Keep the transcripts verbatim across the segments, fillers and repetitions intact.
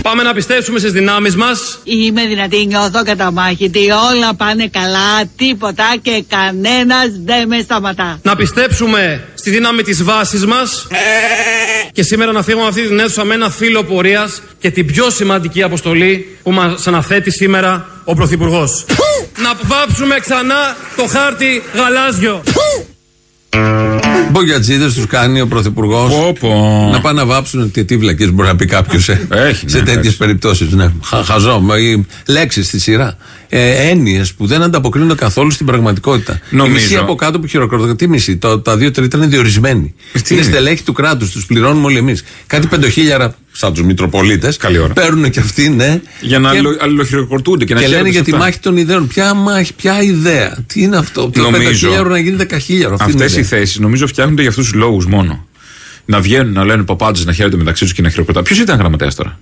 Πάμε να πιστέψουμε στις δυνάμεις μας. Είμαι δυνατή, νιώθω καταμάχητη. Όλα πάνε καλά, τίποτα και κανένας δεν με σταματά. Να πιστέψουμε στη δύναμη της βάσης μας. Και σήμερα να φύγουμε αυτή την αίθουσα με ένα φύλλο πορείας και την πιο σημαντική αποστολή που μας αναθέτει σήμερα ο Πρωθυπουργός. Να βάψουμε ξανά το χάρτη γαλάζιο. Μπογιατζίδες τους κάνει ο Πρωθυπουργός. Να πάνε να βάψουν. Τι, τι βλακίες μπορεί να πει κάποιος ε, σε ναι, τέτοιες περιπτώσεις. Ναι. Χα, χαζό. Λέξεις στη σειρά. Ε, έννοιες που δεν ανταποκρίνονται καθόλου στην πραγματικότητα. Νομίζω. Η μισή από κάτω που χειροκροτούν. Τι μισή, το, τα δύο τρίτα είναι διορισμένοι. Τι είναι στελέχη του κράτους, τους πληρώνουμε όλοι εμείς. Κάτι πεντοχίλιαρα, σαν τους Μητροπολίτες, παίρνουν και αυτοί, ναι. Για να αλληλοχειροκροτούνται και να και λένε για τη μάχη των ιδέων. Ποια μάχη, ποια ιδέα. Τι είναι αυτό. Το πεντοχίλιαρο να γίνει δεκαχίλιαρο. Αυτές οι θέσεις νομίζω φτιάχνονται για αυτούς τους λόγους μόνο. Να βγαίνουν να λένε παπάντζες, να χαίρονται μεταξύ τους και να χειροκροτάνε. Ποιος ήταν γραμματέας τώρα?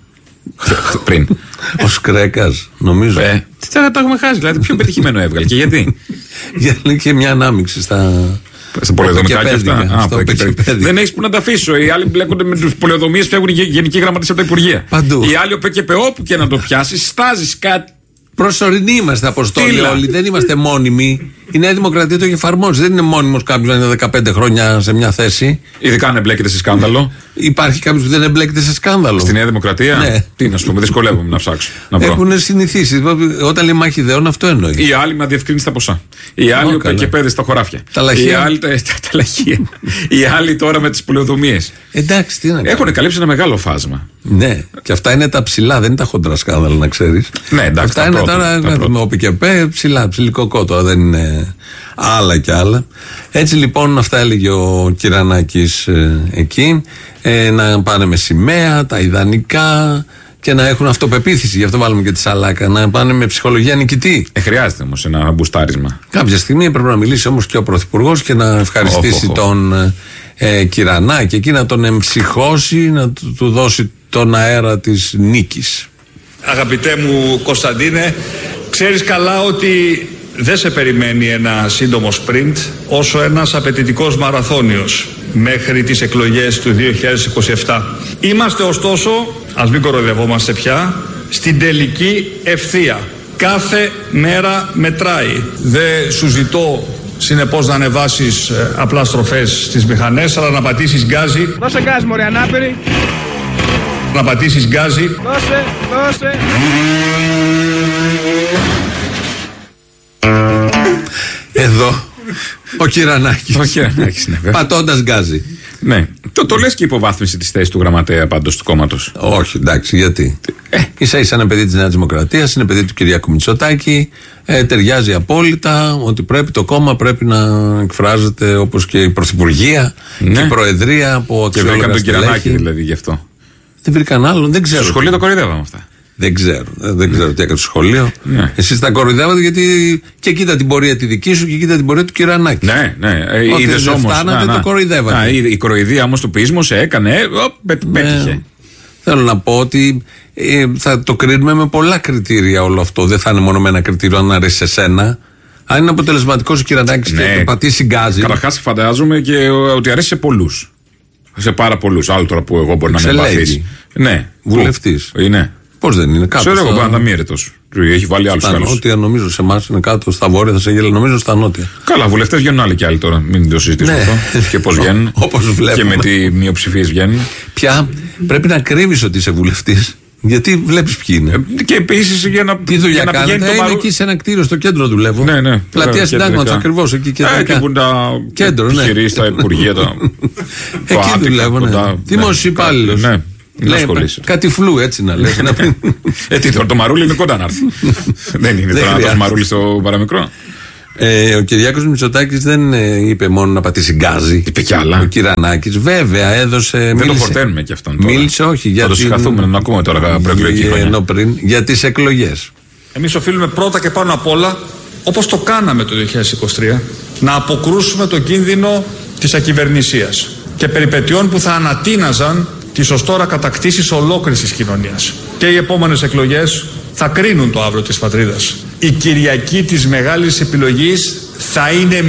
Πριν. Ο Σκρέκας, νομίζω. Ε, τι θα το έχουμε χάσει, δηλαδή πιο πετυχημένο έβγαλε. Και γιατί? Γιατί και μια ανάμειξη στα. Στα πολεοδομικά και αυτά. Α, δεν έχεις που να τα αφήσω. Οι άλλοι μπλέκονται με τους πολεοδομίες, φεύγουν γενικοί γραμματείς από τα υπουργεία. Παντού. Οι άλλοι ο ΠΚΠ, όπου και να το πιάσει, στάζει κάτι. Προσωρινοί είμαστε, Αποστόλη, όλοι. Δεν είμαστε μόνιμοι. Η Νέα Δημοκρατία το έχει εφαρμόσει. Δεν είναι μόνιμος κάποιος να είναι δεκαπέντε χρόνια σε μια θέση. Ειδικά αν εμπλέκεται σε σκάνδαλο. Υπάρχει κάποιος που δεν εμπλέκεται σε σκάνδαλο. Στη Νέα Δημοκρατία. Ναι. Τι να σου πούμε, δυσκολεύομαι να ψάξω. Να βρω. Έχουν συνηθίσει. Όταν λέει μάχη ιδεών, αυτό εννοεί. Οι άλλοι με διευκρίνηση τα ποσά. Οι άλλοι ο ΠΚΠ στα χωράφια. Τα λαχεία. Οι άλλοι, τα, τα, τα λαχεία. Οι άλλοι τώρα με τις πολεοδομίες. Εντάξει, τι να κάνουμε. Έχουν καλύψει ένα μεγάλο φάσμα. Ναι, και αυτά είναι τα ψηλά, δεν είναι τα χοντρά σκάνδαλα, να ξέρεις. Ναι, εντάξει. Αυτά είναι τώρα με ο ΠΚΠ ψηλά, ψηλικό τώρα, δεν είναι άλλα κι άλλα. Έτσι λοιπόν, αυτά έλεγε ο Κυρανάκης ε, εκεί. Ε, να πάνε με σημαία, τα ιδανικά και να έχουν αυτοπεποίθηση. Γι' αυτό βάλουμε και τη σαλάκα. Να πάνε με ψυχολογία νικητή. Ε, χρειάζεται όμως ένα μπουστάρισμα. Κάποια στιγμή πρέπει να μιλήσει όμως και ο Πρωθυπουργός και να ευχαριστήσει oh, oh, oh. τον ε, Κυρανάκη. Εκεί να τον εμψυχώσει, να του, του δώσει τον αέρα της νίκης. Αγαπητέ μου Κωνσταντίνε, ξέρεις καλά ότι δεν σε περιμένει ένα σύντομο σπριντ όσο ένας απαιτητικός μαραθώνιος μέχρι τις εκλογές του δύο χιλιάδες είκοσι επτά. Είμαστε ωστόσο, ας μην κοροϊδευόμαστε πια, στην τελική ευθεία. Κάθε μέρα μετράει. Δεν σου ζητώ συνεπώς να ανεβάσεις ε, απλά στροφές στις μηχανές, αλλά να πατήσεις γκάζι. Δώσε γκάζι μωρέ ανάπηρη. Να πατήσεις γκάζι. Δώσε, δώσε. Εδώ ο Κυρανάκης. Ο Κυρανάκης, ναι, πατώντας γκάζι. Ναι. Το, το λες και υποβάθμιση της θέσης του γραμματέα πάντως του κόμματος. Όχι, εντάξει, γιατί. Ε, ίσα ίσα είναι παιδί της Νέας Δημοκρατίας, είναι παιδί του Κυριάκου Μητσοτάκη. Ε, ταιριάζει απόλυτα ότι πρέπει το κόμμα πρέπει να εκφράζεται όπως και η Πρωθυπουργία, ναι. Και η Προεδρία από και βρήκαν τον Κυρανάκη δηλαδή γι' αυτό. Δεν βρήκαν άλλον, δεν ξέρω. Στο σχολείο το κοροϊδεύαμε αυτά. Δεν ξέρω, δεν ξέρω τι έκανε στο σχολείο. Ναι. Εσείς τα κοροϊδεύατε γιατί και κοίτα την πορεία τη δική σου και κοίτα την πορεία του Κυρανάκη. Ναι, ναι. Ότι δεν φτάνατε, το κοροϊδεύατε. Α, η, η κοροϊδία όμως του ποιήσμος έκανε, ε, πέτυχε. Ναι. Θέλω να πω ότι ε, θα το κρίνουμε με πολλά κριτήρια όλο αυτό. Δεν θα είναι μόνο με ένα κριτήριο αν αρέσει σε σένα. Αν είναι αποτελεσματικός ο Κυρανάκης ναι. Και πατήσει γκάζι. Καταρχάς φαντάζομαι και ότι αρέσει σε πολλούς. Σε πάρα πολλούς. Άλλο τώρα που εγώ μπορεί να με εμπαθήσει. Ναι. Βουλευτής. Είναι. Πώς δεν είναι κάτω. Ξέρω εγώ, μπορεί να μοίρετος. Έχει βάλει άλλους άλλους. Στα νότια, νομίζω σε εμάς είναι κάτω. Στα βόρεια θα σε γέλε, νομίζω στα νότια. Καλά, βουλευτές βγαίνουν άλλοι κι άλλοι τώρα. Μην το συζητήσουμε ναι. Αυτό. Και πώς βγαίνουν. Όπως βλέπουμε. Και με τι μειοψηφίες βγαίνουν. Πια πρέπει να κρύβεις ότι είσαι βουλευτής. Γιατί βλέπεις ποιοι είναι. Ε, και επίσης για να. Τι δουλειά κάνετε. Είναι μαρου... εκεί σε ένα κτίριο στο κέντρο δουλεύω. Ναι, ναι. Πλατεία Συντάγματος ακριβώς εκεί κεντρικά. Εκεί που τα επιχειρήσεις, τα υπουργεία. Εκεί δουλεύω. Δημόσιο υπάλληλος. Λέει, κάτι φλού έτσι να λες. Ε, τι τώρα, το μαρούλι είναι κοντά να έρθει. Δεν είναι τώρα το μαρούλι στο παραμικρό. Ε, ο Κυριάκος Μητσοτάκης δεν ε, είπε μόνο να πατήσει γκάζι. Είπε κι άλλα. Ο Κυρανάκης βέβαια έδωσε. Δεν μίλησε, το χορταίνουμε κι αυτόν τώρα. Μίλησε όχι για. Θα το συγχαθούμε να ακούμε τώρα προεκλογική χρονιά. Πριν, για τις εκλογές. Εμείς οφείλουμε πρώτα και πάνω απ' όλα, όπως το κάναμε το δύο χιλιάδες είκοσι τρία, να αποκρούσουμε τον κίνδυνο της ακυβερνησίας και περιπετειών που θα ανατείναζαν τις ως τώρα κατακτήσεις ολόκληρης της κοινωνίας. Και οι επόμενες εκλογές θα κρίνουν το αύριο της πατρίδας. Η Κυριακή της μεγάλης επιλογής θα είναι